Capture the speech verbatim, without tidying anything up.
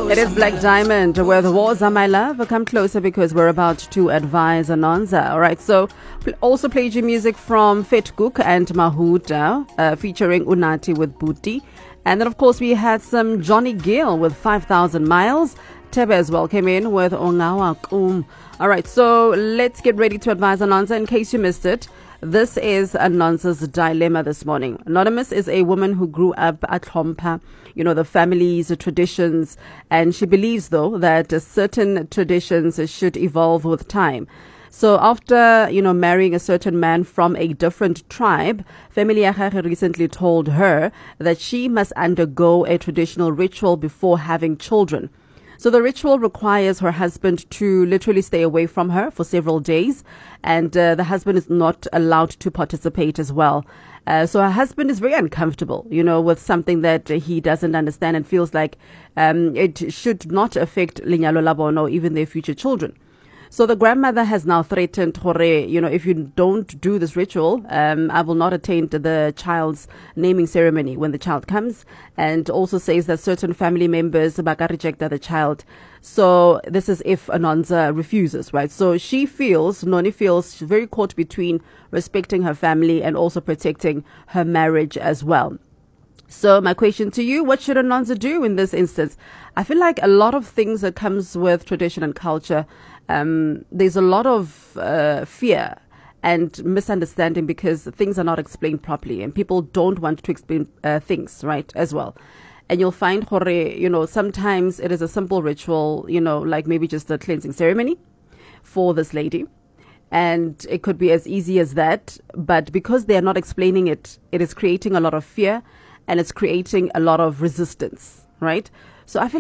It is Black Diamond with Woza My Love. Come closer because we're about to advise Anonza. All right, so also played you music from Fet Cook and Mahuta, uh, featuring Unati with Booty. And then, of course, we had some Johnny Gill with five thousand miles. Tebe as well came in with Ongawa Kum. All right, so let's get ready to advise Anonza. In case you missed it, this is Anonza's dilemma this morning. Anonymous is a woman who grew up at Hlompa, you know, the family's traditions, and she believes, though, that certain traditions should evolve with time. So after, you know, marrying a certain man from a different tribe, Family Agage recently told her that she must undergo a traditional ritual before having children. So the ritual requires her husband to literally stay away from her for several days, and uh, the husband is not allowed to participate as well. Uh, so her husband is very uncomfortable, you know, with something that he doesn't understand and feels like um, it should not affect Lenyalo Labono or even their future children. So the grandmother has now threatened Hore, you know, if you don't do this ritual, um, I will not attend the child's naming ceremony when the child comes, and also says that certain family members baka reject the child. So this is if Anonza refuses, right? So she feels, Noni feels she's very caught between respecting her family and also protecting her marriage as well. So my question to you, what should Anonza do in this instance? I feel like a lot of things that comes with tradition and culture, um, there's a lot of uh, fear and misunderstanding because things are not explained properly and people don't want to explain uh, things, right, as well. And you'll find, Hore, you know, sometimes it is a simple ritual, you know, like maybe just a cleansing ceremony for this lady. And it could be as easy as that. But because they are not explaining it, it is creating a lot of fear and it's creating a lot of resistance, right? So I feel